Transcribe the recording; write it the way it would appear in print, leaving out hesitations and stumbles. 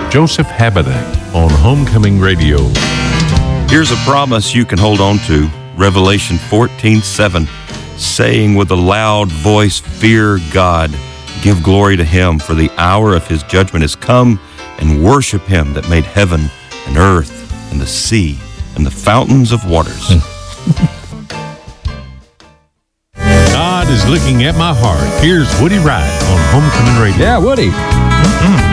Joseph Habedank on Homecoming Radio. Here's a promise you can hold on to. Revelation 14:7, saying with a loud voice, fear God, give glory to him, for the hour of his judgment is come, and worship him that made heaven and earth and the sea and the fountains of waters. God is looking at my heart. Here's Woody Wright on Homecoming Radio. Yeah, Woody.